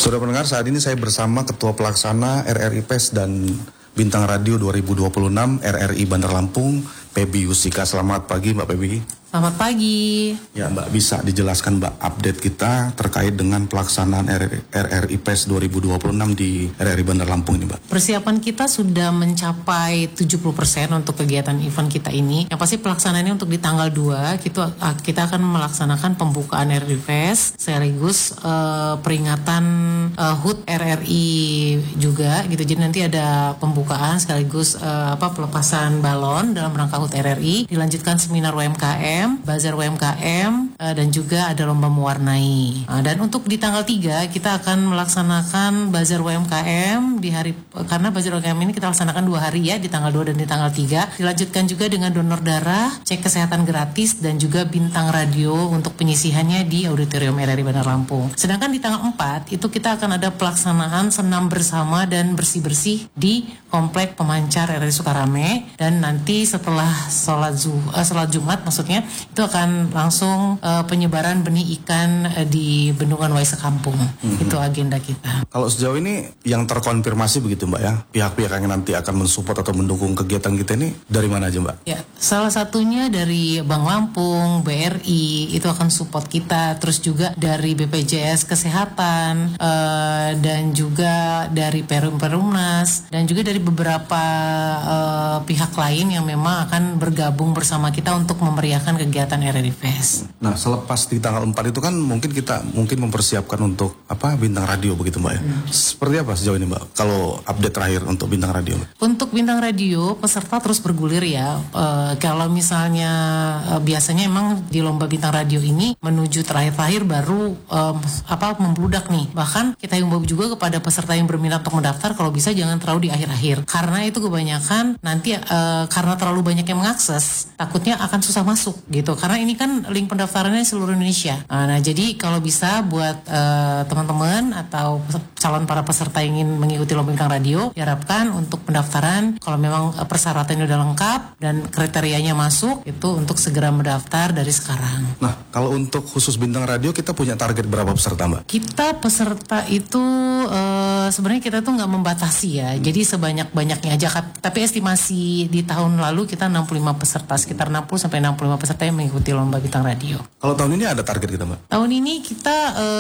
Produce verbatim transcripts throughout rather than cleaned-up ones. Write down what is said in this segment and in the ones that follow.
Saudara pendengar, saat ini saya bersama Ketua Pelaksana R R I P E S dan Bintang Radio dua ribu dua puluh enam R R I Bandar Lampung, Pebi Yusika. Selamat pagi Mbak Pebi. Selamat pagi. Ya Mbak, bisa dijelaskan Mbak update kita terkait dengan pelaksanaan R R I P E S dua ribu dua puluh enam di R R I Bandar Lampung ini Mbak? Persiapan kita sudah mencapai tujuh puluh persen untuk kegiatan event kita ini. Yang pasti pelaksanaannya untuk di tanggal dua, kita, kita akan melaksanakan pembukaan R R I P E S sekaligus uh, peringatan uh, H U T R R I juga gitu. Jadi nanti ada pembukaan sekaligus uh, apa pelepasan balon dalam rangka H U T R R I, dilanjutkan seminar U M K M, bazar U M K M, uh, dan juga ada lomba mewarnai. Uh, dan untuk di tanggal tiga kita akan melaksanakan bazar U M K M di hari, karena bazar U M K M ini kita laksanakan dua hari ya, di tanggal dua dan di tanggal tiga. Dilanjutkan juga dengan donor darah, cek kesehatan gratis, dan juga bintang radio untuk penyisihannya di auditorium R R I Bandar Lampung. Sedangkan di tanggal empat itu kita akan ada pelaksanaan senam bersama dan bersih-bersih di Komplek Pemancar R R I Sukarame, dan nanti setelah sholat, zu, uh, sholat Jumat maksudnya itu akan langsung uh, penyebaran benih ikan uh, di Bendungan Waisa Kampung. Mm-hmm. Itu agenda kita. Kalau sejauh ini yang terkonfirmasi begitu Mbak ya, pihak-pihak yang nanti akan mensupport atau mendukung kegiatan kita ini dari mana aja Mbak? Ya, salah satunya dari Bank Lampung, B R I itu akan support kita, terus juga dari B P J S Kesehatan, uh, dan juga dari Perum Perumnas, dan juga dari beberapa uh, pihak lain yang memang akan bergabung bersama kita untuk memeriahkan kegiatan R R I P E S. Nah, selepas di tanggal empat itu kan mungkin kita mungkin mempersiapkan untuk apa bintang radio begitu Mbak ya. Hmm. Seperti apa sejauh ini Mbak kalau update terakhir untuk bintang radio? Untuk bintang radio peserta terus bergulir ya. Uh, kalau misalnya uh, biasanya emang di lomba bintang radio ini menuju terakhir-terakhir baru um, apa membludak nih. Bahkan kita himbau juga kepada peserta yang berminat untuk mendaftar kalau bisa jangan terlalu di akhir-akhir. Karena itu kebanyakan nanti uh, karena terlalu banyak yang mengakses, takutnya akan susah masuk gitu. Karena ini kan link pendaftarannya seluruh Indonesia. Nah, nah jadi kalau bisa buat uh, teman-teman atau calon para peserta yang ingin mengikuti lomba bintang radio, diharapkan untuk pendaftaran kalau memang uh, persyaratannya udah lengkap dan kriterianya masuk, itu untuk segera mendaftar dari sekarang. Nah, kalau untuk khusus bintang radio kita punya target berapa peserta Mbak? Kita peserta itu uh, sebenarnya kita tuh nggak membatasi ya. Hmm. Jadi sebanyak-banyaknya aja. Tapi estimasi di tahun lalu kita enam puluh lima peserta, sekitar enam puluh sampai enam puluh lima peserta yang mengikuti lomba bintang radio. Kalau tahun ini ada target kita Mbak? Tahun ini kita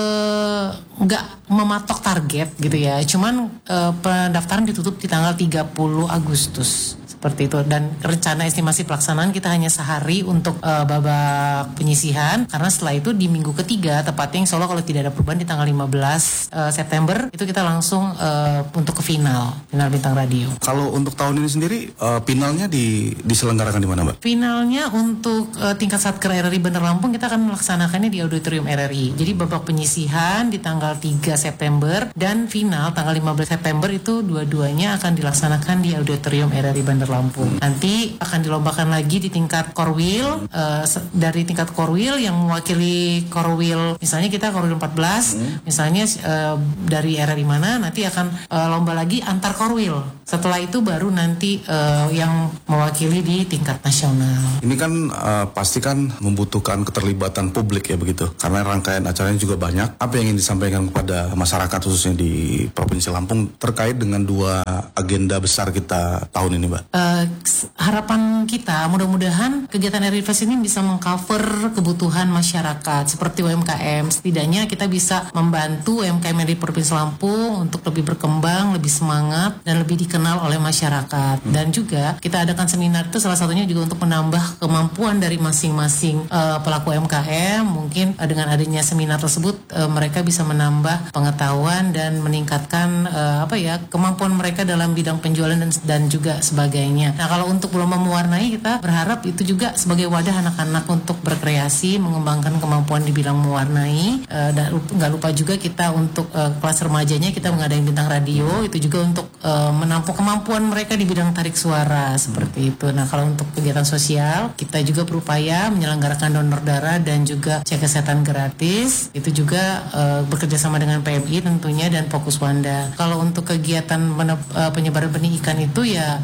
nggak uh, mematok target gitu ya. Cuman uh, pendaftaran ditutup di tanggal tiga puluh Agustus. Seperti itu, dan rencana estimasi pelaksanaan kita hanya sehari untuk uh, babak penyisihan, karena setelah itu di minggu ketiga tepatnya insya Allah kalau tidak ada perubahan di tanggal lima belas uh, September itu kita langsung uh, untuk ke final final bintang radio. Kalau untuk tahun ini sendiri uh, finalnya di, diselenggarakan di mana Mbak? Finalnya untuk uh, tingkat Satker R R I Bandar Lampung kita akan melaksanakannya di auditorium R R I. Jadi babak penyisihan di tanggal tiga September dan final tanggal lima belas September itu dua-duanya akan dilaksanakan di auditorium R R I Bandar Lampung. Nanti akan dilombakan lagi di tingkat Korwil, uh, dari tingkat Korwil yang mewakili Korwil, misalnya kita Korwil empat belas, hmm. misalnya uh, dari R R I mana, nanti akan uh, lomba lagi antar Korwil. Setelah itu baru nanti uh, yang mewakili di tingkat nasional. Ini kan uh, pasti kan membutuhkan keterlibatan publik ya begitu, karena rangkaian acaranya juga banyak. Apa yang ingin disampaikan kepada masyarakat khususnya di Provinsi Lampung terkait dengan dua agenda besar kita tahun ini Mbak? Uh, Uh, harapan kita mudah-mudahan kegiatan R R I P E S ini bisa mengcover kebutuhan masyarakat seperti U M K M. Setidaknya kita bisa membantu U M K M di Provinsi Lampung untuk lebih berkembang, lebih semangat, dan lebih dikenal oleh masyarakat. Hmm. Dan juga kita adakan seminar itu salah satunya juga untuk menambah kemampuan dari masing-masing uh, pelaku U M K M. Mungkin uh, dengan adanya seminar tersebut uh, mereka bisa menambah pengetahuan dan meningkatkan uh, apa ya kemampuan mereka dalam bidang penjualan dan, dan juga sebagainya. Nah, kalau untuk lomba mewarnai kita berharap itu juga sebagai wadah anak-anak untuk berkreasi, mengembangkan kemampuan di bidang mewarnai. E, dan nggak lupa juga kita untuk e, kelas remajanya kita mengadakan bintang radio, itu juga untuk e, menampung kemampuan mereka di bidang tarik suara seperti itu. Nah, kalau untuk kegiatan sosial kita juga berupaya menyelenggarakan donor darah dan juga cek kesehatan gratis. Itu juga e, bekerja sama dengan P M I tentunya dan Fokus Wanda. Kalau untuk kegiatan menep, e, penyebaran benih ikan itu ya e,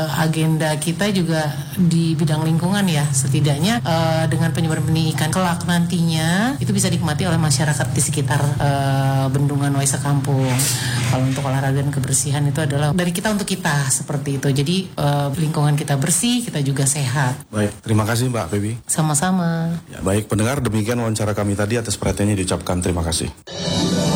uh, agenda kita juga di bidang lingkungan ya, setidaknya uh, dengan penyebaran benih ikan kelak nantinya itu bisa dinikmati oleh masyarakat di sekitar uh, bendungan Waisa Kampung. Kalau untuk olahraga dan kebersihan itu adalah dari kita untuk kita, seperti itu. Jadi uh, lingkungan kita bersih, kita juga sehat. Baik, terima kasih Mbak Febi. Sama-sama. Ya, baik pendengar, demikian wawancara kami tadi. Atas perhatiannya diucapkan terima kasih.